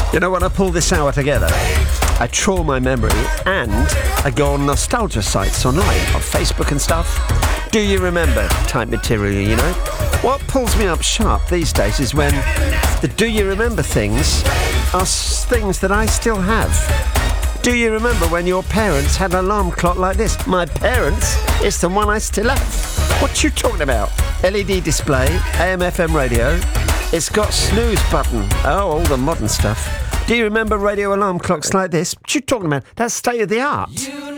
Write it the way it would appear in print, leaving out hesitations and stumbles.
You know, when I pull this hour together, I trawl my memory and I go on nostalgia sites online, on Facebook and stuff. Do you remember type material, you know? What pulls me up sharp these days is when the do you remember things are things that I still have. Do you remember when your parents had an alarm clock like this? My parents? It's the one I still have. What you talking about? LED display, AM FM radio. It's got snooze button. Oh, all the modern stuff. Do you remember radio alarm clocks like this? What you talking about? That's state of the art.